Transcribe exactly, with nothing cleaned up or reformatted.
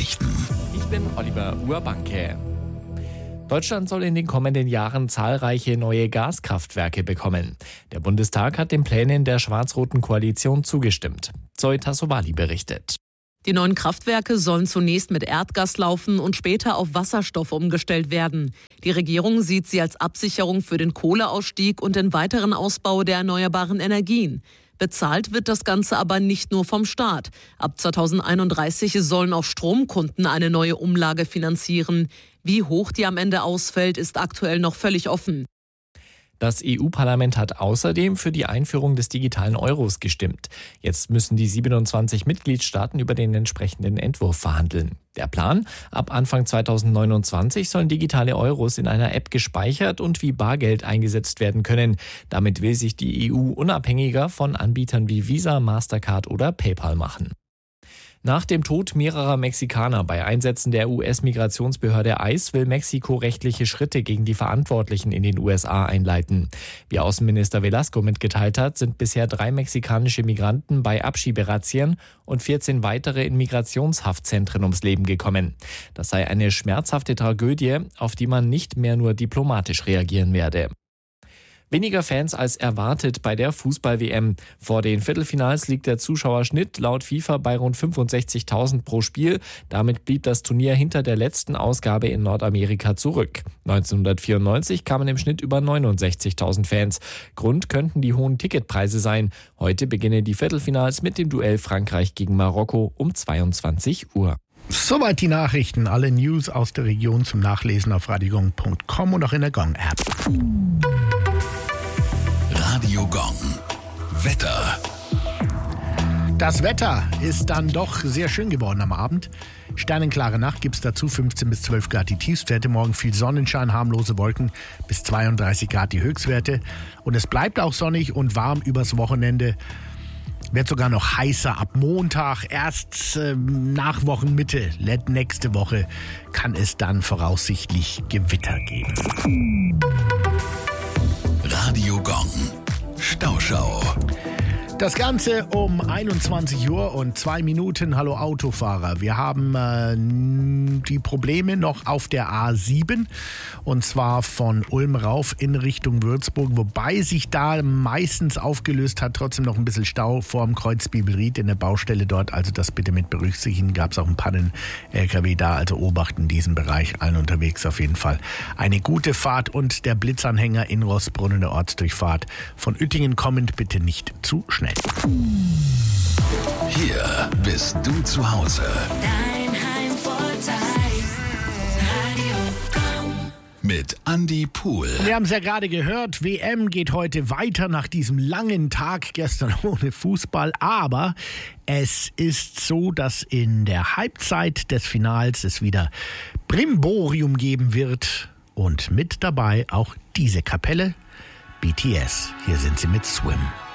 Nachrichten. Ich bin Oliver Urbanke. Deutschland soll in den kommenden Jahren zahlreiche neue Gaskraftwerke bekommen. Der Bundestag hat den Plänen der schwarz-roten Koalition zugestimmt. Zoe Tassovali berichtet. Die neuen Kraftwerke sollen zunächst mit Erdgas laufen und später auf Wasserstoff umgestellt werden. Die Regierung sieht sie als Absicherung für den Kohleausstieg und den weiteren Ausbau der erneuerbaren Energien. Bezahlt wird das Ganze aber nicht nur vom Staat. Ab zweitausendeinunddreißig sollen auch Stromkunden eine neue Umlage finanzieren. Wie hoch die am Ende ausfällt, ist aktuell noch völlig offen. Das E U-Parlament hat außerdem für die Einführung des digitalen Euros gestimmt. Jetzt müssen die siebenundzwanzig Mitgliedstaaten über den entsprechenden Entwurf verhandeln. Der Plan: Ab Anfang zweitausendneunundzwanzig sollen digitale Euros in einer App gespeichert und wie Bargeld eingesetzt werden können. Damit will sich die E U unabhängiger von Anbietern wie Visa, Mastercard oder PayPal machen. Nach dem Tod mehrerer Mexikaner bei Einsätzen der U S-Migrationsbehörde ICE will Mexiko rechtliche Schritte gegen die Verantwortlichen in den U S A einleiten. Wie Außenminister Velasco mitgeteilt hat, sind bisher drei mexikanische Migranten bei Abschieberazzien und vierzehn weitere in Migrationshaftzentren ums Leben gekommen. Das sei eine schmerzhafte Tragödie, auf die man nicht mehr nur diplomatisch reagieren werde. Weniger Fans als erwartet bei der Fußball-W M. Vor den Viertelfinals liegt der Zuschauerschnitt laut FIFA bei rund fünfundsechzigtausend pro Spiel. Damit blieb das Turnier hinter der letzten Ausgabe in Nordamerika zurück. neunzehnhundertvierundneunzig kamen im Schnitt über neunundsechzigtausend Fans. Grund könnten die hohen Ticketpreise sein. Heute beginnen die Viertelfinals mit dem Duell Frankreich gegen Marokko um zweiundzwanzig Uhr. Soweit die Nachrichten. Alle News aus der Region zum Nachlesen auf radiogong punkt com und auch in der Gong-App. Radio Gong. Wetter. Das Wetter ist dann doch sehr schön geworden am Abend. Sternenklare Nacht gibt es dazu, fünfzehn bis zwölf Grad die Tiefstwerte. Morgen viel Sonnenschein, harmlose Wolken, bis zweiunddreißig Grad die Höchstwerte. Und es bleibt auch sonnig und warm übers Wochenende. Wird sogar noch heißer ab Montag. Erst äh, nach Wochenmitte, nächste Woche, kann es dann voraussichtlich Gewitter geben. Radio Gong. Stauschau. Das Ganze um einundzwanzig Uhr und zwei Minuten. Hallo Autofahrer. Wir haben äh, die Probleme noch auf der A sieben und zwar von Ulm rauf in Richtung Würzburg, wobei sich da meistens aufgelöst hat, trotzdem noch ein bisschen Stau vor dem Kreuz Bibelried in der Baustelle dort. Also das bitte mit berücksichtigen. Gab es auch ein Pannen-L K W da, also obachten in diesem Bereich, allen unterwegs auf jeden Fall. Eine gute Fahrt und der Blitzanhänger in Roßbrunn, der Ortsdurchfahrt von Uettingen kommend, bitte nicht zu schnell. Hier bist du zu Hause. Dein Heimvorteil. Radio Gong. Mit Andi Pohl. Wir haben es ja gerade gehört, W M geht heute weiter nach diesem langen Tag gestern ohne Fußball. Aber es ist so, dass in der Halbzeit des Finals es wieder Brimborium geben wird. Und mit dabei auch diese Kapelle, B T S. Hier sind sie mit Swim.